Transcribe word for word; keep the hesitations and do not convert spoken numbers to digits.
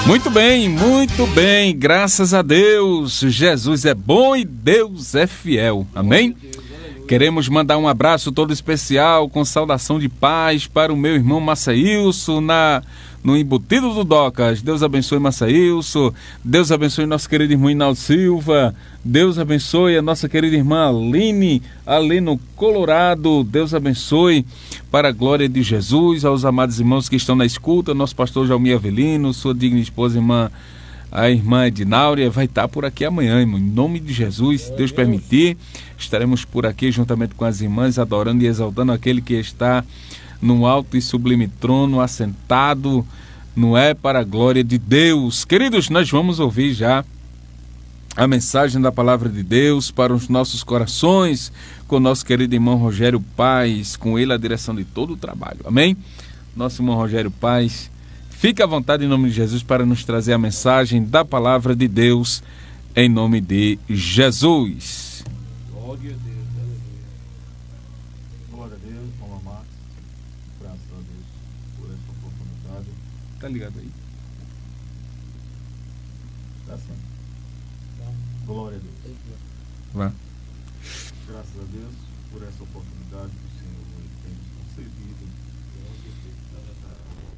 Muito bem, muito bem, graças a Deus. Jesus é bom e Deus é fiel, amém? Queremos mandar um abraço todo especial, com saudação de paz para o meu irmão Massaílson, na, no embutido do Docas. Deus abençoe Massaílson, Deus abençoe nosso querido irmão Inaldo Silva, Deus abençoe a nossa querida irmã Aline, ali no Colorado. Deus abençoe para a glória de Jesus, aos amados irmãos que estão na escuta, nosso pastor Jaumir Avelino, sua digna esposa, irmã, a irmã Ednáurea, vai estar por aqui amanhã, irmão, em nome de Jesus, se Deus permitir, estaremos por aqui juntamente com as irmãs, adorando e exaltando aquele que está no alto e sublime trono, assentado, não é, para a glória de Deus. Queridos, nós vamos ouvir já a mensagem da palavra de Deus para os nossos corações, com o nosso querido irmão Rogério Paz, com ele a direção de todo o trabalho, amém? Nosso irmão Rogério Paz, fique à vontade em nome de Jesus para nos trazer a mensagem da palavra de Deus, em nome de Jesus. Glória a Deus, aleluia. Glória a Deus, vamos amar, graças a Deus por essa oportunidade. Tá ligado aí? Tá sim. Glória a Deus. Vá. Graças a Deus por essa oportunidade que o Senhor tem nos concedido